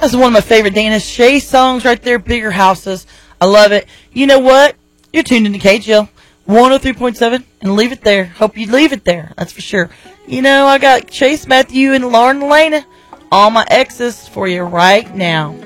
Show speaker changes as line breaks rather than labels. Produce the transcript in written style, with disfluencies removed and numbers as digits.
That's one of my favorite Dana Shay songs right there, Bigger Houses. I love it. You know what? You're tuned into KGL 103.7 and leave it there. Hope you leave it there. That's for sure. You know, I got Chase Matthew and Lauren Elena, all my exes for you right now.